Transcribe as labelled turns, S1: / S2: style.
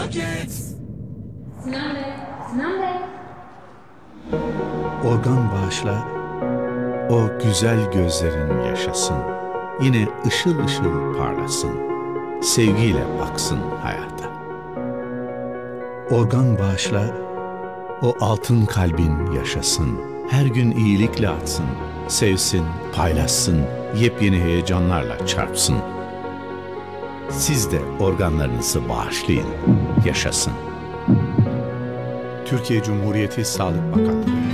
S1: Sinan Bey, Sinan Bey.
S2: Organ bağışla, o güzel gözlerin yaşasın. Yine ışıl ışıl parlasın. Sevgiyle baksın hayata. Organ bağışla, o altın kalbin yaşasın. Her gün iyilikle atsın. Sevsin, paylaşsın. Yepyeni heyecanlarla çarpsın. Siz de organlarınızı bağışlayın. Yaşasın. Türkiye Cumhuriyeti Sağlık Bakanlığı.